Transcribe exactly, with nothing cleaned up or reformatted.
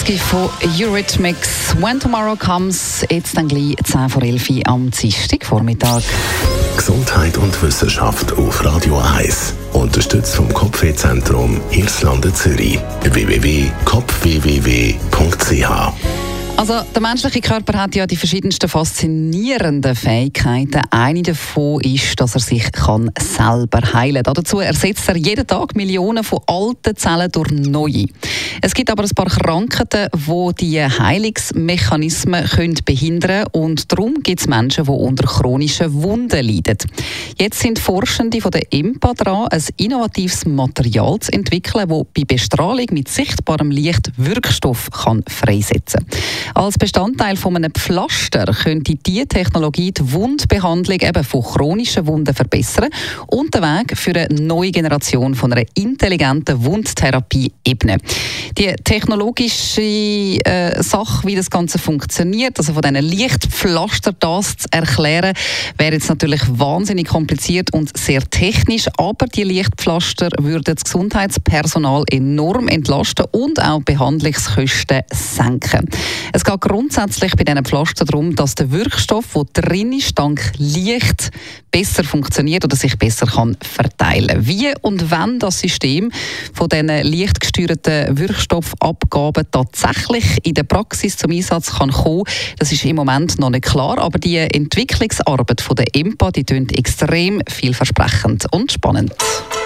neunzig von Eurythmics. When Tomorrow Comes, jetzt dann gleich zehn vor elf am Dienstagvormittag. Gesundheit und Wissenschaft auf Radio eins. Unterstützt vom Kopfwehzentrum Irlande Zürich. w w w punkt kopf w w w punkt c h. Also, der menschliche Körper hat ja die verschiedensten faszinierenden Fähigkeiten. Eine davon ist, dass er sich kann selber heilen kann. Dazu ersetzt er jeden Tag Millionen von alten Zellen durch neue. Es gibt aber ein paar Krankheiten, die diese Heilungsmechanismen können behindern können. Und darum gibt es Menschen, die unter chronischen Wunden leiden. Jetzt sind Forschende von der E M P A dran, ein innovatives Material zu entwickeln, das bei Bestrahlung mit sichtbarem Licht Wirkstoff kann freisetzen kann. Als Bestandteil von einem Pflaster könnte diese Technologie die Wundbehandlung eben von chronischen Wunden verbessern und den Weg für eine neue Generation von einer intelligenten Wundtherapie ebnen. Die technologische äh, Sache, wie das Ganze funktioniert, also von diesen Lichtpflaster das zu erklären, wäre jetzt natürlich wahnsinnig kompliziert und sehr technisch, aber die Lichtpflaster würden das Gesundheitspersonal enorm entlasten und auch Behandlungskosten senken. Es geht grundsätzlich bei diesen Pflastern darum, dass der Wirkstoff, der drin ist, dank Licht besser funktioniert oder sich besser kann verteilen. Wie und wann das System von diesen lichtgesteuerten Wirkstoffabgaben tatsächlich in der Praxis zum Einsatz kann kommen, das ist im Moment noch nicht klar. Aber die Entwicklungsarbeit von der E M P A, die klingt extrem vielversprechend und spannend.